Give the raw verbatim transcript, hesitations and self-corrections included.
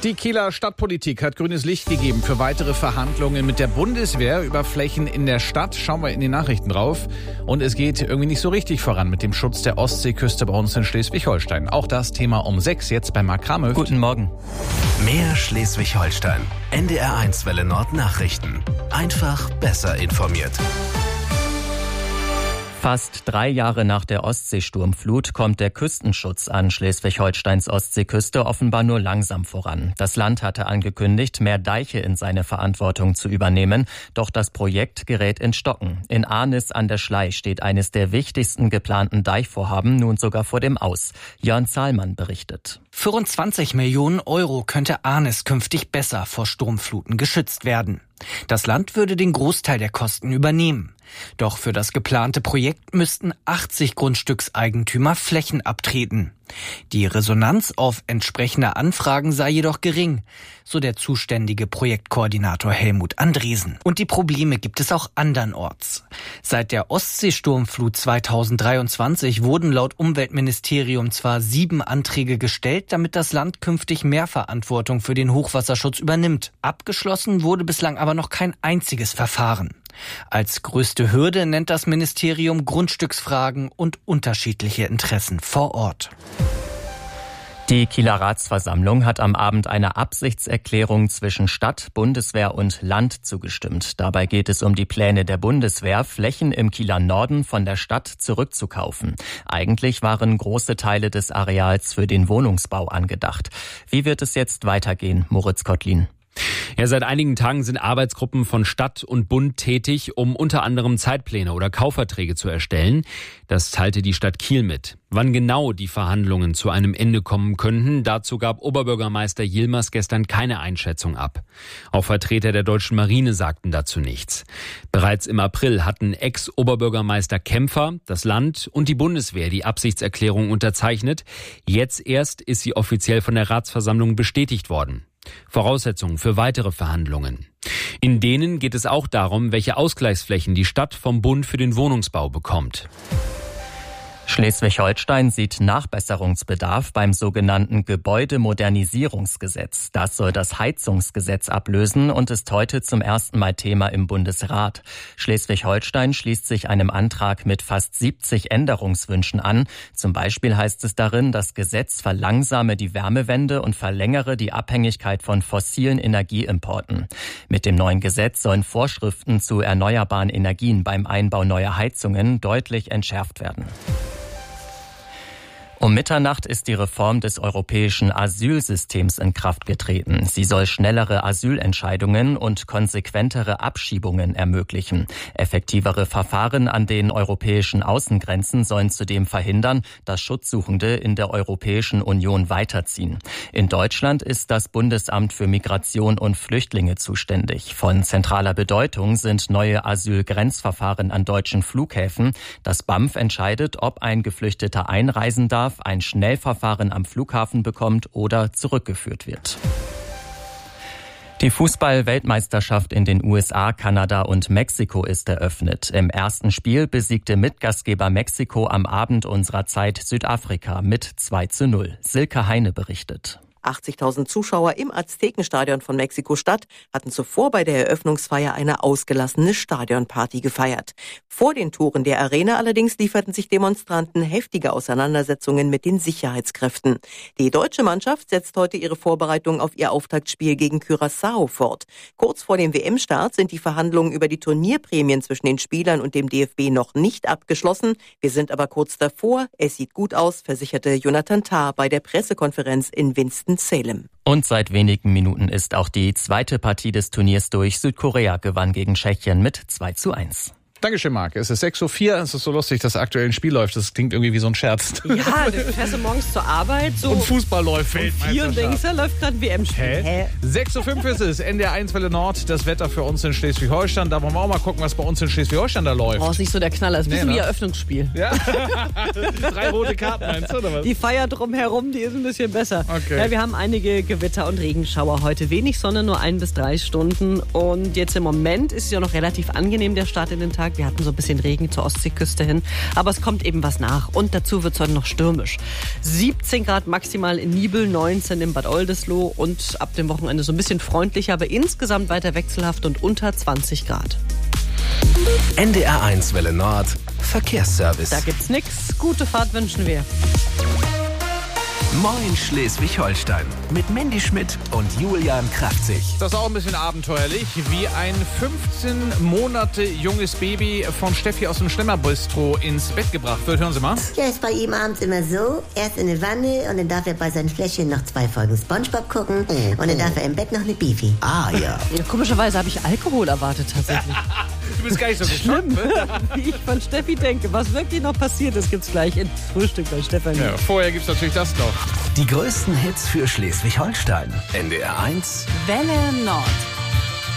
Die Kieler Stadtpolitik hat grünes Licht gegeben für weitere Verhandlungen mit der Bundeswehr über Flächen in der Stadt. Schauen wir in die Nachrichten drauf. Und es geht irgendwie nicht so richtig voran mit dem Schutz der Ostseeküste bei uns in Schleswig-Holstein. Auch das Thema um sechs jetzt bei Marc Kramöft. Guten Morgen. Mehr Schleswig-Holstein. N D R eins Welle Nord Nachrichten. Einfach besser informiert. Fast drei Jahre nach der Ostseesturmflut kommt der Küstenschutz an Schleswig-Holsteins Ostseeküste offenbar nur langsam voran. Das Land hatte angekündigt, mehr Deiche in seine Verantwortung zu übernehmen, doch das Projekt gerät ins Stocken. In Arnis an der Schlei steht eines der wichtigsten geplanten Deichvorhaben nun sogar vor dem Aus. Jörn Zahlmann berichtet. vierundzwanzig Millionen Euro könnte Arnis künftig besser vor Sturmfluten geschützt werden. Das Land würde den Großteil der Kosten übernehmen. Doch für das geplante Projekt müssten achtzig Grundstückseigentümer Flächen abtreten. Die Resonanz auf entsprechende Anfragen sei jedoch gering, so der zuständige Projektkoordinator Helmut Andresen. Und die Probleme gibt es auch andernorts. Seit der Ostseesturmflut zweitausenddreiundzwanzig wurden laut Umweltministerium zwar sieben Anträge gestellt, damit das Land künftig mehr Verantwortung für den Hochwasserschutz übernimmt. Abgeschlossen wurde bislang aber noch kein einziges Verfahren. Als größte Hürde nennt das Ministerium Grundstücksfragen und unterschiedliche Interessen vor Ort. Die Kieler Ratsversammlung hat am Abend einer Absichtserklärung zwischen Stadt, Bundeswehr und Land zugestimmt. Dabei geht es um die Pläne der Bundeswehr, Flächen im Kieler Norden von der Stadt zurückzukaufen. Eigentlich waren große Teile des Areals für den Wohnungsbau angedacht. Wie wird es jetzt weitergehen, Moritz Kottlin? Ja, seit einigen Tagen sind Arbeitsgruppen von Stadt und Bund tätig, um unter anderem Zeitpläne oder Kaufverträge zu erstellen. Das teilte die Stadt Kiel mit. Wann genau die Verhandlungen zu einem Ende kommen könnten, dazu gab Oberbürgermeister Yilmaz gestern keine Einschätzung ab. Auch Vertreter der deutschen Marine sagten dazu nichts. Bereits im April hatten Ex-Oberbürgermeister Kämpfer, das Land und die Bundeswehr die Absichtserklärung unterzeichnet. Jetzt erst ist sie offiziell von der Ratsversammlung bestätigt worden. Voraussetzungen für weitere Verhandlungen. In denen geht es auch darum, welche Ausgleichsflächen die Stadt vom Bund für den Wohnungsbau bekommt. Schleswig-Holstein sieht Nachbesserungsbedarf beim sogenannten Gebäudemodernisierungsgesetz. Das soll das Heizungsgesetz ablösen und ist heute zum ersten Mal Thema im Bundesrat. Schleswig-Holstein schließt sich einem Antrag mit fast siebzig Änderungswünschen an. Zum Beispiel heißt es darin, das Gesetz verlangsame die Wärmewende und verlängere die Abhängigkeit von fossilen Energieimporten. Mit dem neuen Gesetz sollen Vorschriften zu erneuerbaren Energien beim Einbau neuer Heizungen deutlich entschärft werden. Um Mitternacht ist die Reform des europäischen Asylsystems in Kraft getreten. Sie soll schnellere Asylentscheidungen und konsequentere Abschiebungen ermöglichen. Effektivere Verfahren an den europäischen Außengrenzen sollen zudem verhindern, dass Schutzsuchende in der Europäischen Union weiterziehen. In Deutschland ist das Bundesamt für Migration und Flüchtlinge zuständig. Von zentraler Bedeutung sind neue Asylgrenzverfahren an deutschen Flughäfen. Das B A M F entscheidet, ob ein Geflüchteter einreisen darf, ein Schnellverfahren am Flughafen bekommt oder zurückgeführt wird. Die Fußball-Weltmeisterschaft in den U S A, Kanada und Mexiko ist eröffnet. Im ersten Spiel besiegte Mitgastgeber Mexiko am Abend unserer Zeit Südafrika mit zwei zu null. Silke Heine berichtet. achtzigtausend Zuschauer im Aztekenstadion von Mexiko-Stadt hatten zuvor bei der Eröffnungsfeier eine ausgelassene Stadionparty gefeiert. Vor den Toren der Arena allerdings lieferten sich Demonstranten heftige Auseinandersetzungen mit den Sicherheitskräften. Die deutsche Mannschaft setzt heute ihre Vorbereitung auf ihr Auftaktspiel gegen Curaçao fort. Kurz vor dem W M-Start sind die Verhandlungen über die Turnierprämien zwischen den Spielern und dem D F B noch nicht abgeschlossen. Wir sind aber kurz davor. Es sieht gut aus, versicherte Jonathan Tah bei der Pressekonferenz in Winston Salem. Und seit wenigen Minuten ist auch die zweite Partie des Turniers durch. Südkorea gewann gegen Tschechien mit zwei zu eins. Dankeschön, Marc. Es ist sechs Uhr vier. Es ist so lustig, dass aktuell ein Spiel läuft. Das klingt irgendwie wie so ein Scherz. Ja, du fährst morgens zur Arbeit. So und Fußball läuft. Vier und denkst, da läuft gerade ein W M-Spiel. Hä? Hä? sechs Uhr fünf ist es. N D R eins Welle Nord. Das Wetter für uns in Schleswig-Holstein. Da wollen wir auch mal gucken, was bei uns in Schleswig-Holstein da läuft. Oh, ist nicht so der Knaller. Das ist ein bisschen Nee, wie ne? Eröffnungsspiel. Ja? Drei rote Karten meinst du, oder was? Die Feier drumherum, die ist ein bisschen besser. Okay. Ja, wir haben einige Gewitter und Regenschauer heute. Wenig Sonne, nur ein bis drei Stunden. Und jetzt im Moment ist es ja noch relativ angenehm, der Start in den Tag. Tag. Wir hatten so ein bisschen Regen zur Ostseeküste hin. Aber es kommt eben was nach. Und dazu wird es heute noch stürmisch. siebzehn Grad maximal in Nibel, neunzehn in Bad Oldesloe und ab dem Wochenende so ein bisschen freundlicher, aber insgesamt weiter wechselhaft und unter zwanzig Grad. N D R eins Welle Nord, Verkehrsservice. Da gibt's nix. Gute Fahrt wünschen wir. Moin Schleswig-Holstein mit Mandy Schmidt und Julian Kraftzig. Das ist auch ein bisschen abenteuerlich, wie ein fünfzehn Monate junges Baby von Steffi aus dem Schlemmerbistro ins Bett gebracht wird. Hören Sie mal. Ja, ist bei ihm abends immer so. Erst in die Wanne und dann darf er bei seinen Fläschchen noch zwei Folgen Spongebob gucken und dann darf er im Bett noch eine Beefy. Ah ja. Ja, komischerweise habe ich Alkohol erwartet tatsächlich. Du bist gar nicht so Schlimm, wie ich von Steffi denke. Was wirklich noch passiert ist, gibt's gleich in Frühstück bei Stefanie. Ja, vorher gibt's natürlich das noch. Die größten Hits für Schleswig-Holstein. N D R eins Welle Nord.